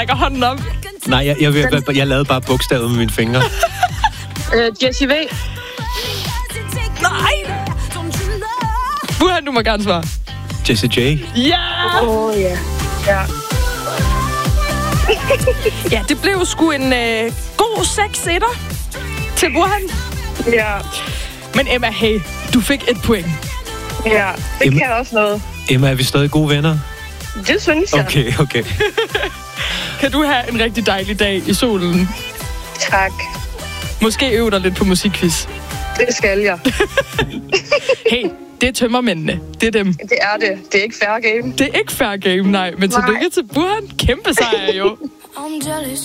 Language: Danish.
rækker hånden op. Nej, jeg lavede bare bogstavet med mine fingre. Jessie V. Nej! Burhan, du må gerne svare. Jessie J. Ja! Ja. Ja. Ja, det blev sgu en god 6-1'er til Burhan. Ja. Men Emma, hey, du fik 1 point. Ja, det kan også noget. Emma, er vi stadig gode venner? Det synes jeg. Okay. Kan du have en rigtig dejlig dag i solen? Tak. Måske øve dig lidt på musikquiz. Det skal jeg. Hey, det er tømmermændene. Det er dem. Det er det. Det er ikke fair game. Det er ikke fair game, nej. Men tillykke til Burhan. Kæmpe sejr jo.